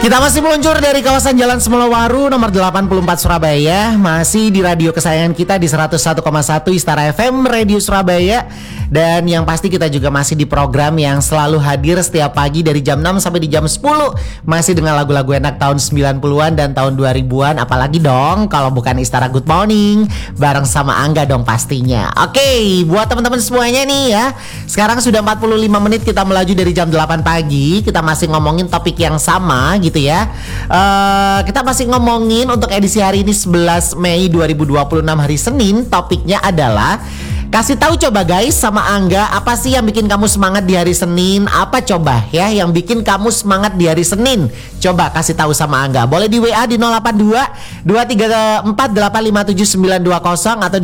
Kita masih meluncur dari kawasan Jalan Semelowaru nomor 84 Surabaya. Masih di radio kesayangan kita di 101,1 Istara FM Radio Surabaya. Dan yang pasti kita juga masih di program yang selalu hadir setiap pagi dari jam 6 sampai di jam 10. Masih dengan lagu-lagu enak tahun 90-an dan tahun 2000-an. Apalagi dong kalau bukan Istara Good Morning bareng sama Angga dong pastinya. Oke, buat teman-teman semuanya nih ya. Sekarang sudah 45 menit kita melaju dari jam 8 pagi. Kita masih ngomongin topik yang sama gitu ya. Kita masih ngomongin untuk edisi hari ini 11 Mei 2026 hari Senin. Topiknya adalah kasih tahu coba guys sama Angga, apa sih yang bikin kamu semangat di hari Senin? Apa coba ya yang bikin kamu semangat di hari Senin? Coba kasih tahu sama Angga. Boleh di WA di 082 234 857 920 atau di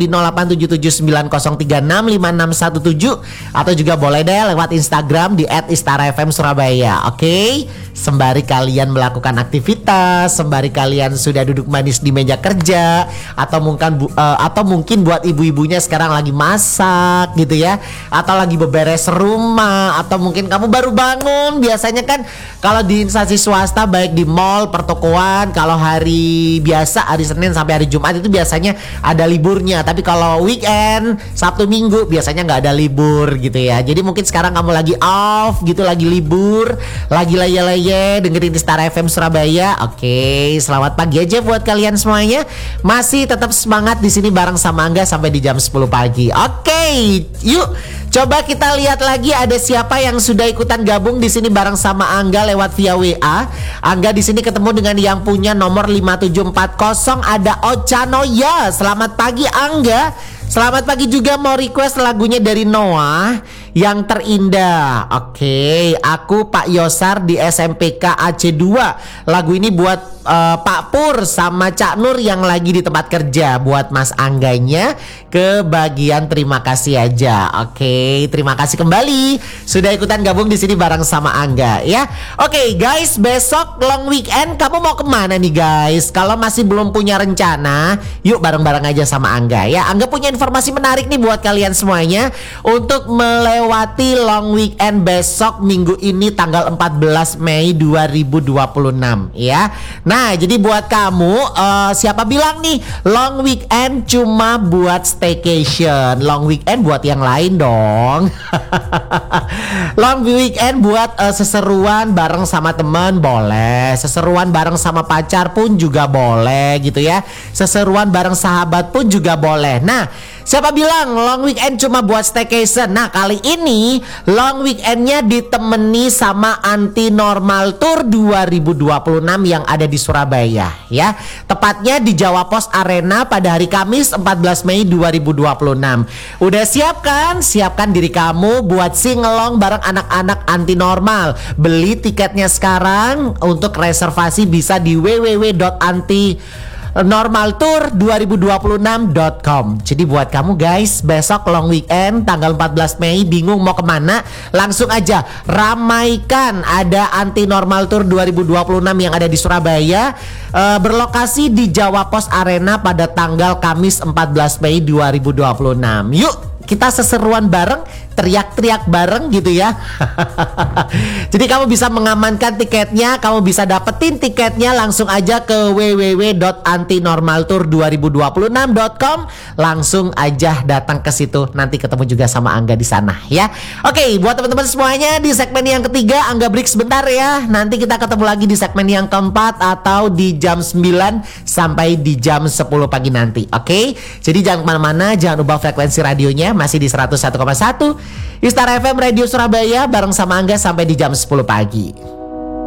087790365617 atau juga boleh deh lewat Instagram di @istarafmsurabaya. Oke? Sembari kalian melakukan aktivitas, sembari kalian sudah duduk manis di meja kerja atau mungkin buat ibu-ibunya sekarang lagi masak gitu ya, atau lagi beberes rumah, atau mungkin kamu baru bangun. Biasanya kan kalau di instansi swasta baik di mall, pertokoan, kalau hari biasa hari Senin sampai hari Jumat itu biasanya ada liburnya. Tapi kalau weekend, Sabtu Minggu biasanya nggak ada libur gitu ya. Jadi mungkin sekarang kamu lagi off gitu, lagi libur, lagi leye-leye dengerin di Star FM Surabaya. Oke, selamat pagi aja buat kalian semuanya. Masih tetap semangat di sini bareng sama Angga sampai di jam 10 pagi. Oke, yuk coba kita lihat lagi ada siapa yang sudah ikutan gabung di sini bareng sama Angga lewat via WA. Angga di sini ketemu dengan yang punya nomor 5740, ada Ochanoya. Selamat pagi Angga. Selamat pagi juga, mau request lagunya dari Noah yang terindah. Oke, aku Pak Yosar di SMPK AC2. Lagu ini buat Pak Pur sama Cak Nur yang lagi di tempat kerja. Buat Mas Angganya ke bagian terima kasih aja. Oke, terima kasih kembali sudah ikutan gabung di sini bareng sama Angga ya. Oke guys, besok long weekend kamu mau kemana nih guys? Kalau masih belum punya rencana, yuk bareng-bareng aja sama Angga ya. Angga punya informasi menarik nih buat kalian semuanya untuk melewati long weekend besok minggu ini tanggal 14 Mei 2026 ya. Nah, jadi buat kamu siapa bilang nih long weekend cuma buat staycation? Long weekend buat yang lain dong. Long weekend buat seseruan bareng sama teman boleh, seseruan bareng sama pacar pun juga boleh gitu ya. Seseruan bareng sahabat pun juga boleh. Nah, siapa bilang long weekend cuma buat staycation? Nah, kali ini long weekendnya ditemani sama Anti Normal Tour 2026 yang ada di Surabaya ya. Tepatnya di Jawa Pos Arena pada hari Kamis 14 Mei 2026. Udah siap kan? Siapkan diri kamu buat singelong bareng anak-anak Anti Normal. Beli tiketnya sekarang. Untuk reservasi bisa di www.antinormaltour2026.com. Jadi buat kamu guys, besok long weekend tanggal 14 Mei bingung mau kemana, langsung aja ramaikan. Ada Anti Normal Tour 2026 yang ada di Surabaya, berlokasi di Jawa Pos Arena pada tanggal Kamis 14 Mei 2026. Yuk kita seseruan bareng, teriak-teriak bareng gitu ya. Jadi kamu bisa mengamankan tiketnya, kamu bisa dapetin tiketnya langsung aja ke www.antinormaltour2026.com. Langsung aja datang ke situ, nanti ketemu juga sama Angga di sana ya. Oke, buat teman-teman semuanya di segmen yang ketiga Angga break sebentar ya. Nanti kita ketemu lagi di segmen yang keempat atau di jam 9 sampai di jam 10 pagi nanti. Oke, jadi jangan kemana-mana, jangan ubah frekuensi radionya. Masih di 101,1 Istara FM Radio Surabaya bareng sama Angga sampai di jam 10 pagi.